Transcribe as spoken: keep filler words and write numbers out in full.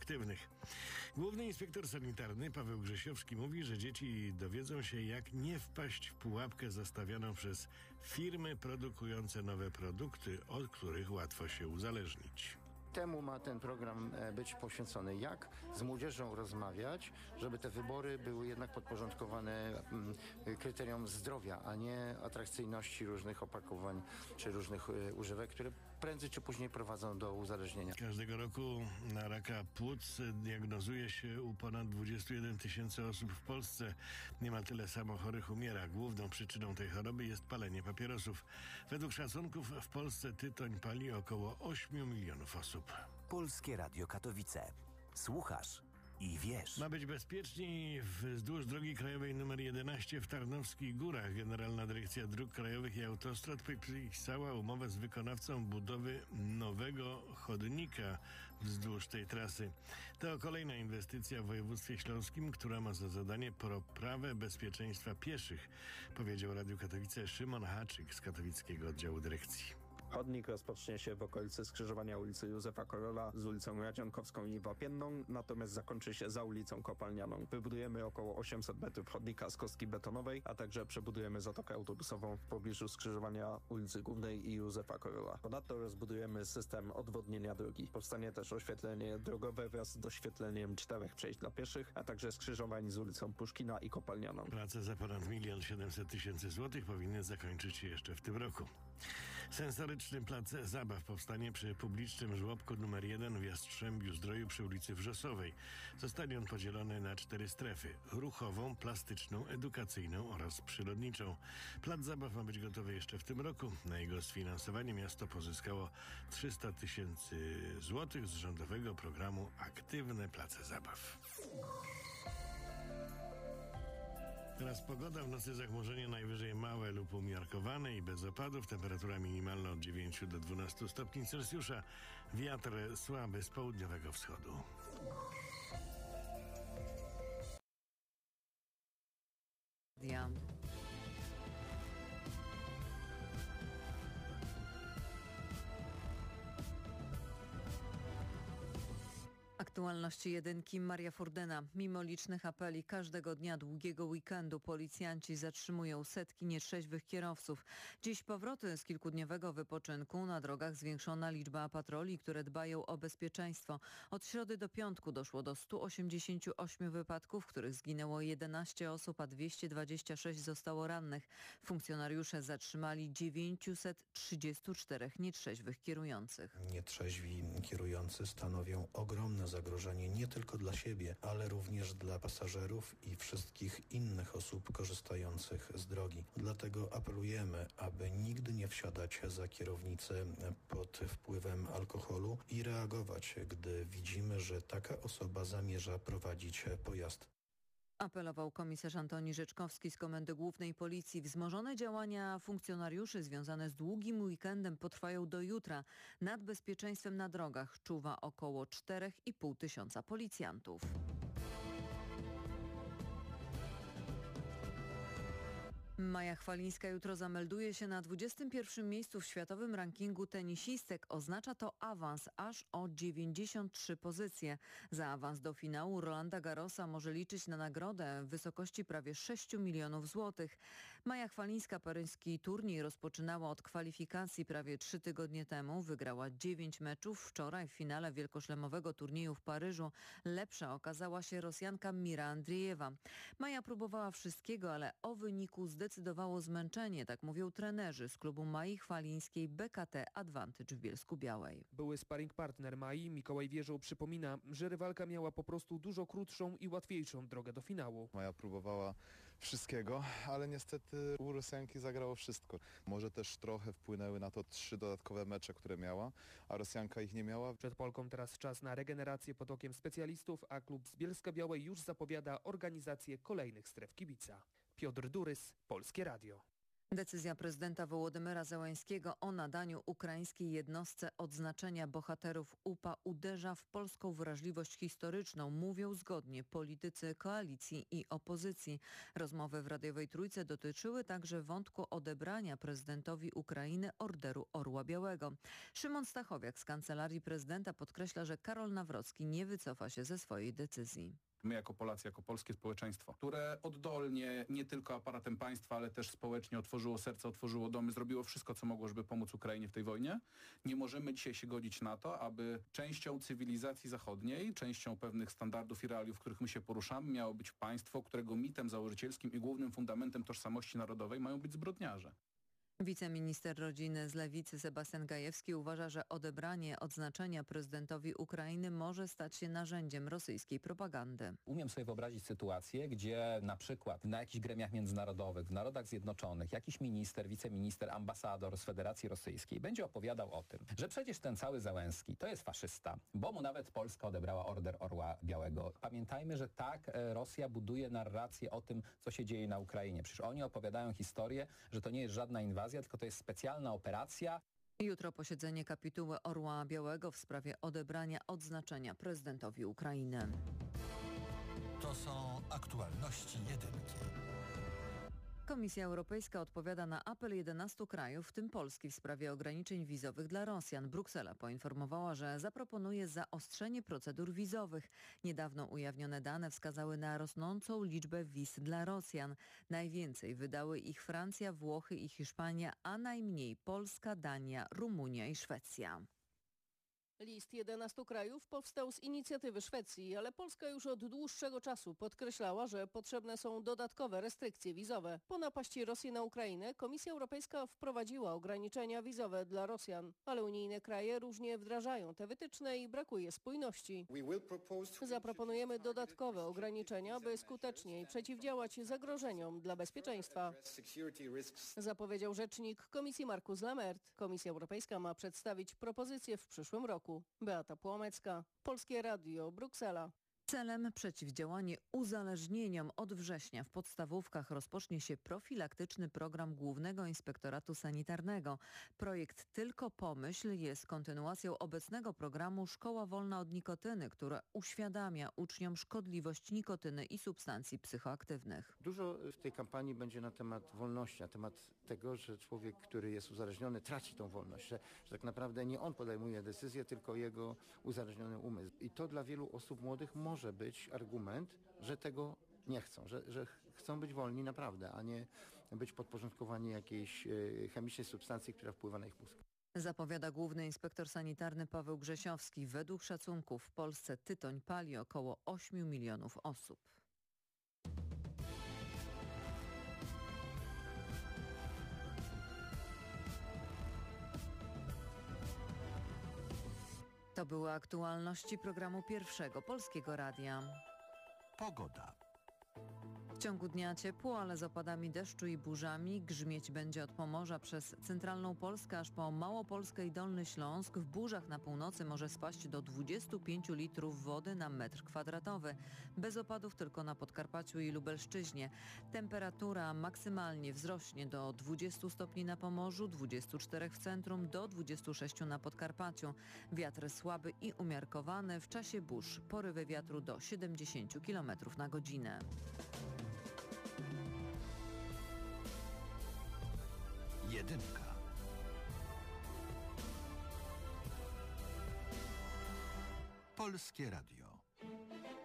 aktywnych. Główny inspektor sanitarny Paweł Grzesiowski mówi, że dzieci dowiedzą się, jak nie wpaść w pułapkę zastawianą przez firmy produkujące nowe produkty, od których łatwo się uzależnić. Temu ma ten program być poświęcony. Jak z młodzieżą rozmawiać, żeby te wybory były jednak podporządkowane kryteriom zdrowia, a nie atrakcyjności różnych opakowań czy różnych używek, które prędzej czy później prowadzą do uzależnienia. Każdego roku na raka płuc diagnozuje się u ponad dwudziestu jeden tysięcy osób w Polsce. Niemal tyle samo chorych umiera. Główną przyczyną tej choroby jest palenie papierosów. Według szacunków w Polsce tytoń pali około ośmiu milionów osób. Polskie Radio Katowice. Słuchasz i wiesz. Ma być bezpieczniej wzdłuż drogi krajowej nr jedenaście w Tarnowskich Górach. Generalna Dyrekcja Dróg Krajowych i Autostrad podpisała umowę z wykonawcą budowy nowego chodnika wzdłuż tej trasy. To kolejna inwestycja w województwie śląskim, która ma za zadanie poprawę bezpieczeństwa pieszych, powiedział Radiu Katowice Szymon Haczyk z katowickiego oddziału dyrekcji. Chodnik rozpocznie się w okolicy skrzyżowania ulicy Józefa Korola z ulicą Radzionkowską i Wapienną, natomiast zakończy się za ulicą Kopalnianą. Wybudujemy około osiemset metrów chodnika z kostki betonowej, a także przebudujemy zatokę autobusową w pobliżu skrzyżowania ulicy Głównej i Józefa Korola. Ponadto rozbudujemy system odwodnienia drogi. Powstanie też oświetlenie drogowe wraz z doświetleniem czterech przejść dla pieszych, a także skrzyżowań z ulicą Puszkina i Kopalnianą. Prace za ponad milion siedemset tysięcy złotych powinny zakończyć się jeszcze w tym roku. Sensoryczny plac zabaw powstanie przy publicznym żłobku numer jeden w Jastrzębiu-Zdroju przy ulicy Wrzosowej. Zostanie on podzielony na cztery strefy: ruchową, plastyczną, edukacyjną oraz przyrodniczą. Plac zabaw ma być gotowy jeszcze w tym roku. Na jego sfinansowanie miasto pozyskało trzysta tysięcy złotych z rządowego programu Aktywne Place Zabaw. Teraz pogoda. W nocy zachmurzenie najwyżej małe lub umiarkowane i bez opadów. Temperatura minimalna od dziewięciu do dwunastu stopni Celsjusza. Wiatr słaby z południowego wschodu. Ja. Aktualności jedynki. Maria Furdyna. Mimo licznych apeli każdego dnia długiego weekendu policjanci zatrzymują setki nietrzeźwych kierowców. Dziś powroty z kilkudniowego wypoczynku. Na drogach zwiększona liczba patroli, które dbają o bezpieczeństwo. Od środy do piątku doszło do stu osiemdziesięciu ośmiu wypadków, w których zginęło jedenaście osób, a dwieście dwadzieścia sześć zostało rannych. Funkcjonariusze zatrzymali dziewięćset trzydziestu czterech nietrzeźwych kierujących. Nietrzeźwi kierujący stanowią ogromne zagrożenie nie tylko dla siebie, ale również dla pasażerów i wszystkich innych osób korzystających z drogi. Dlatego apelujemy, aby nigdy nie wsiadać za kierownicę pod wpływem alkoholu i reagować, gdy widzimy, że taka osoba zamierza prowadzić pojazd. Apelował komisarz Antoni Rzeczkowski z Komendy Głównej Policji. Wzmożone działania funkcjonariuszy związane z długim weekendem potrwają do jutra. Nad bezpieczeństwem na drogach czuwa około czterech i pół tysiąca policjantów. Maja Chwalińska jutro zamelduje się na dwudziestym pierwszym miejscu w światowym rankingu tenisistek. Oznacza to awans aż o dziewięćdziesiąt trzy pozycje. Za awans do finału Rolanda Garrosa może liczyć na nagrodę w wysokości prawie sześciu milionów złotych. Maja Chwalińska paryski turniej rozpoczynała od kwalifikacji prawie trzy tygodnie temu. Wygrała dziewięć meczów. Wczoraj w finale wielkoszlemowego turnieju w Paryżu lepsza okazała się Rosjanka Mira Andriejewa. Maja próbowała wszystkiego, ale o wyniku zdecydowało Zdecydowało zmęczenie, tak mówią trenerzy z klubu Mai Chwalińskiej B K T Advantage w Bielsku-Białej. Były sparring partner Mai, Mikołaj Wierzył, przypomina, że rywalka miała po prostu dużo krótszą i łatwiejszą drogę do finału. Maja próbowała wszystkiego, ale niestety u Rosjanki zagrało wszystko. Może też trochę wpłynęły na to trzy dodatkowe mecze, które miała, a Rosjanka ich nie miała. Przed Polką teraz czas na regenerację pod okiem specjalistów, a klub z Bielska-Białej już zapowiada organizację kolejnych stref kibica. Piotr Durys, Polskie Radio. Decyzja prezydenta Wołodymyra Zełańskiego o nadaniu ukraińskiej jednostce odznaczenia bohaterów U P A uderza w polską wrażliwość historyczną, mówią zgodnie politycy koalicji i opozycji. Rozmowy w radiowej Trójce dotyczyły także wątku odebrania prezydentowi Ukrainy Orderu Orła Białego. Szymon Stachowiak z Kancelarii Prezydenta podkreśla, że Karol Nawrocki nie wycofa się ze swojej decyzji. My jako Polacy, jako polskie społeczeństwo, które oddolnie, nie tylko aparatem państwa, ale też społecznie otworzyło serce, otworzyło domy, zrobiło wszystko, co mogło, żeby pomóc Ukrainie w tej wojnie, nie możemy dzisiaj się godzić na to, aby częścią cywilizacji zachodniej, częścią pewnych standardów i realiów, w których my się poruszamy, miało być państwo, którego mitem założycielskim i głównym fundamentem tożsamości narodowej mają być zbrodniarze. Wiceminister rodziny z Lewicy Sebastian Gajewski uważa, że odebranie odznaczenia prezydentowi Ukrainy może stać się narzędziem rosyjskiej propagandy. Umiem sobie wyobrazić sytuację, gdzie na przykład na jakichś gremiach międzynarodowych, w Narodach Zjednoczonych, jakiś minister, wiceminister, ambasador z Federacji Rosyjskiej będzie opowiadał o tym, że przecież ten cały Zełenski to jest faszysta, bo mu nawet Polska odebrała Order Orła Białego. Pamiętajmy, że tak Rosja buduje narrację o tym, co się dzieje na Ukrainie. Przecież oni opowiadają historię, że to nie jest żadna inwazja, tylko to jest specjalna operacja. Jutro posiedzenie kapituły Orła Białego w sprawie odebrania odznaczenia prezydentowi Ukrainy. To są aktualności jedynki. Komisja Europejska odpowiada na apel jedenastu krajów, w tym Polski, w sprawie ograniczeń wizowych dla Rosjan. Bruksela poinformowała, że zaproponuje zaostrzenie procedur wizowych. Niedawno ujawnione dane wskazały na rosnącą liczbę wiz dla Rosjan. Najwięcej wydały ich Francja, Włochy i Hiszpania, a najmniej Polska, Dania, Rumunia i Szwecja. List jedenastu krajów powstał z inicjatywy Szwecji, ale Polska już od dłuższego czasu podkreślała, że potrzebne są dodatkowe restrykcje wizowe. Po napaści Rosji na Ukrainę Komisja Europejska wprowadziła ograniczenia wizowe dla Rosjan, ale unijne kraje różnie wdrażają te wytyczne i brakuje spójności. Zaproponujemy dodatkowe ograniczenia, by skuteczniej przeciwdziałać zagrożeniom dla bezpieczeństwa, zapowiedział rzecznik Komisji Markus Lammert. Komisja Europejska ma przedstawić propozycje w przyszłym roku. Beata Płomecka, Polskie Radio, Bruksela. Celem przeciwdziałanie uzależnieniom od września w podstawówkach rozpocznie się profilaktyczny program Głównego Inspektoratu Sanitarnego. Projekt Tylko Pomyśl jest kontynuacją obecnego programu Szkoła Wolna od Nikotyny, która uświadamia uczniom szkodliwość nikotyny i substancji psychoaktywnych. Dużo w tej kampanii będzie na temat wolności, na temat tego, że człowiek, który jest uzależniony, traci tą wolność, że, że tak naprawdę nie on podejmuje decyzję, tylko jego uzależniony umysł. I to dla wielu osób młodych może może być argument, że tego nie chcą, że, że chcą być wolni naprawdę, a nie być podporządkowani jakiejś chemicznej substancji, która wpływa na ich mózg. Zapowiada główny inspektor sanitarny Paweł Grzesiowski. Według szacunków w Polsce tytoń pali około ośmiu milionów osób. To były aktualności programu Pierwszego Polskiego Radia. Pogoda. W ciągu dnia ciepło, ale z opadami deszczu i burzami. Grzmieć będzie od Pomorza przez centralną Polskę aż po Małopolskę i Dolny Śląsk. W burzach na północy może spaść do dwudziestu pięciu litrów wody na metr kwadratowy. Bez opadów tylko na Podkarpaciu i Lubelszczyźnie. Temperatura maksymalnie wzrośnie do dwudziestu stopni na Pomorzu, dwudziestu czterech w centrum, do dwudziestu sześciu na Podkarpaciu. Wiatr słaby i umiarkowany. W czasie burz porywy wiatru do siedemdziesięciu kilometrów na godzinę. Jedynka. Polskie Radio.